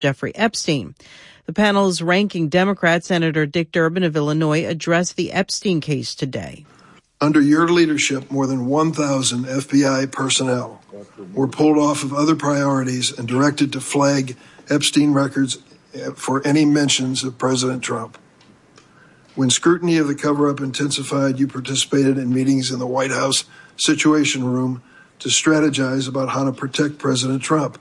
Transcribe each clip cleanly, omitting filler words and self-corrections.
Jeffrey Epstein. The panel's ranking Democrat, Senator Dick Durbin of Illinois, addressed the Epstein case today. Under your leadership, more than 1,000 FBI personnel were pulled off of other priorities and directed to flag Epstein records for any mentions of President Trump. When scrutiny of the cover-up intensified, you participated in meetings in the White House Situation Room to strategize about how to protect President Trump.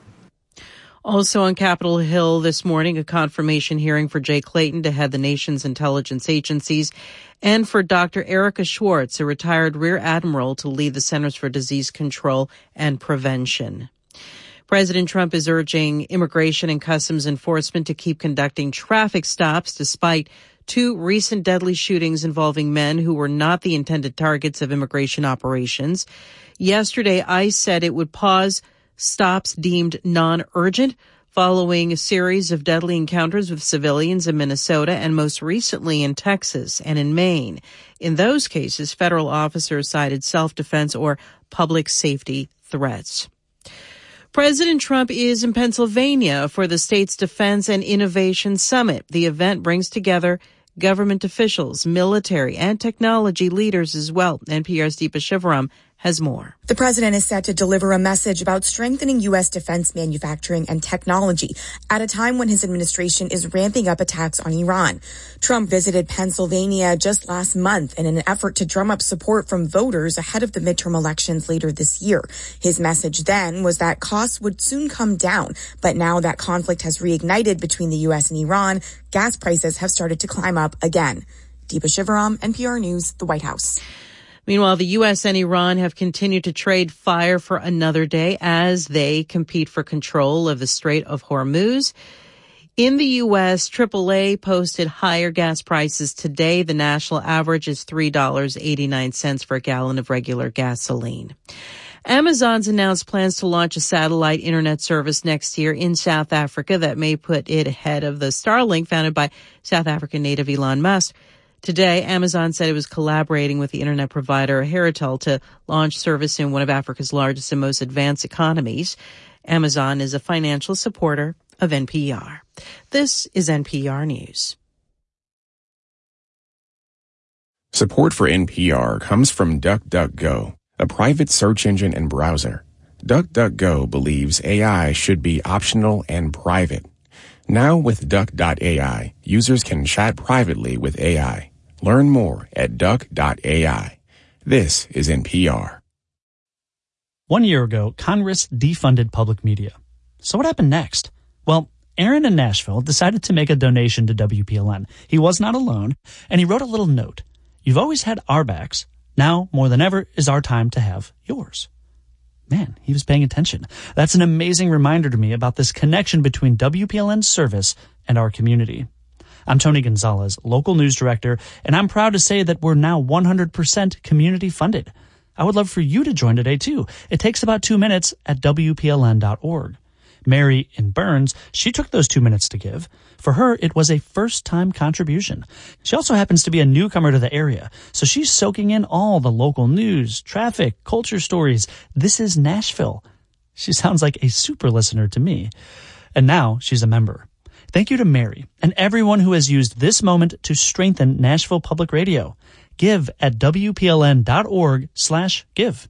Also on Capitol Hill this morning, a confirmation hearing for Jay Clayton to head the nation's intelligence agencies and for Dr. Erica Schwartz, a retired Rear Admiral, to lead the Centers for Disease Control and Prevention. President Trump is urging Immigration and Customs Enforcement to keep conducting traffic stops despite two recent deadly shootings involving men who were not the intended targets of immigration operations. Yesterday, ICE said it would pause stops deemed non-urgent following a series of deadly encounters with civilians in Minnesota and most recently in Texas and in Maine. In those cases, federal officers cited self-defense or public safety threats. President Trump is in Pennsylvania for the state's Defense and Innovation Summit. The event brings together government officials, military, and technology leaders as well. NPR's Deepa Shivaram has more. The president is set to deliver a message about strengthening U.S. defense manufacturing and technology at a time when his administration is ramping up attacks on Iran. Trump visited Pennsylvania just last month in an effort to drum up support from voters ahead of the midterm elections later this year. His message then was that costs would soon come down, but now that conflict has reignited between the U.S. and Iran, gas prices have started to climb up again. Deepa Shivaram, NPR News, the White House. Meanwhile, the U.S. and Iran have continued to trade fire for another day as they compete for control of the Strait of Hormuz. In the U.S., AAA posted higher gas prices today. The national average is $3.89 for a gallon of regular gasoline. Amazon's announced plans to launch a satellite internet service next year in South Africa that may put it ahead of the Starlink founded by South African native Elon Musk. Today, Amazon said it was collaborating with the internet provider Heritel to launch service in one of Africa's largest and most advanced economies. Amazon is a financial supporter of NPR. This is NPR News. Support for NPR comes from DuckDuckGo, a private search engine and browser. DuckDuckGo believes AI should be optional and private. Now with Duck.ai, users can chat privately with AI. Learn more at Duck.ai. This is NPR. 1 year ago, Congress defunded public media. So what happened next? Well, Aaron in Nashville decided to make a donation to WPLN. He was not alone, and he wrote a little note. You've always had our backs. Now, more than ever, is our time to have yours. Man, he was paying attention. That's an amazing reminder to me about this connection between WPLN's service and our community. I'm Tony Gonzalez, local news director, and I'm proud to say that we're now 100% community funded. I would love for you to join today, too. It takes about 2 minutes at WPLN.org. Mary in Burns, she took those 2 minutes to give. For her, it was a first-time contribution. She also happens to be a newcomer to the area, so she's soaking in all the local news, traffic, culture stories. This is Nashville. She sounds like a super listener to me. And now she's a member. Thank you to Mary and everyone who has used this moment to strengthen Nashville Public Radio. Give at WPLN.org/give.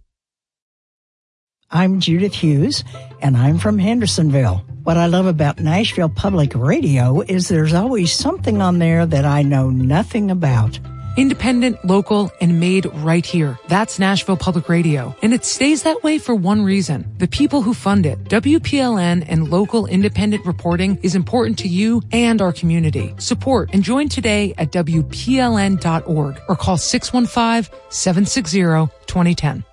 I'm Judith Hughes, and I'm from Hendersonville. What I love about Nashville Public Radio is there's always something on there that I know nothing about. Independent, local, and made right here. That's Nashville Public Radio. And it stays that way for one reason. The people who fund it. WPLN and local independent reporting is important to you and our community. Support and join today at WPLN.org or call 615-760-2010.